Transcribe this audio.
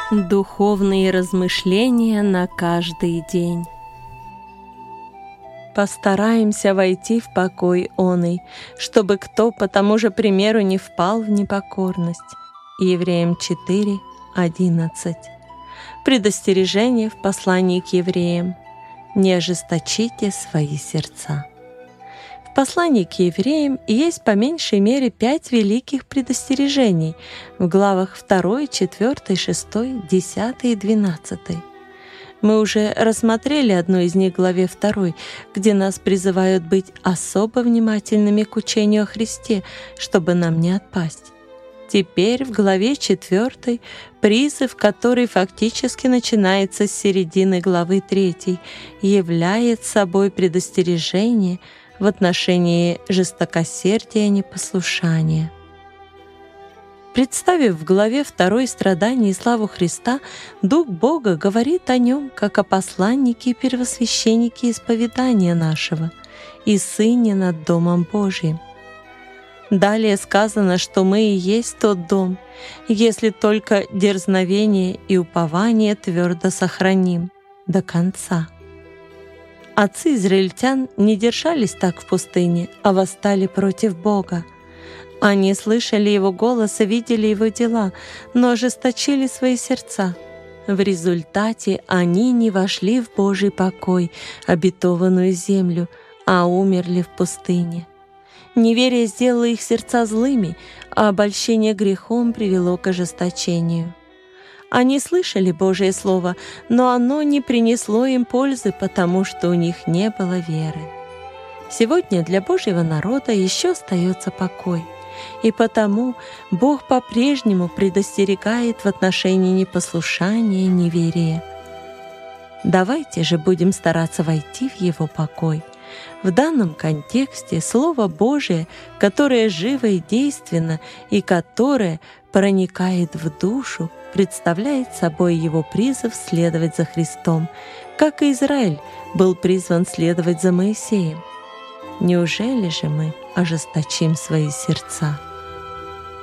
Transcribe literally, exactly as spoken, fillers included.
Духовные размышления на каждый день. Постараемся войти в покой оный, чтобы кто по тому же примеру не впал в непокорность. Евреям четыре, одиннадцать. Предостережение в послании к евреям. Не ожесточите свои сердца. В послании к евреям есть по меньшей мере пять великих предостережений в главах два, четыре, шесть, десять и двенадцать. Мы уже рассмотрели одну из них в главе второй, где нас призывают быть особо внимательными к учению о Христе, чтобы нам не отпасть. Теперь в главе четвёртой призыв, который фактически начинается с середины главы третьей, является собой предостережение в отношении жестокосердия и непослушания. Представив в главе второй страдания и славу Христа, Дух Бога говорит о Нем как о посланнике и первосвященнике исповедания нашего и Сыне над Домом Божьим. Далее сказано, что мы и есть тот дом, если только дерзновение и упование твердо сохраним до конца. Отцы израильтян не держались так в пустыне, а восстали против Бога. Они слышали Его голос и видели Его дела, но ожесточили свои сердца. В результате они не вошли в Божий покой, обетованную землю, а умерли в пустыне. Неверие сделало их сердца злыми, а обольщение грехом привело к ожесточению. Они слышали Божие Слово, но оно не принесло им пользы, потому что у них не было веры. Сегодня для Божьего народа еще остается покой, и потому Бог по-прежнему предостерегает в отношении непослушания и неверия. Давайте же будем стараться войти в Его покой. В данном контексте Слово Божие, которое живо и действенно, и которое проникает в душу, представляет собой Его призыв следовать за Христом, как и Израиль был призван следовать за Моисеем. Неужели же мы ожесточим свои сердца?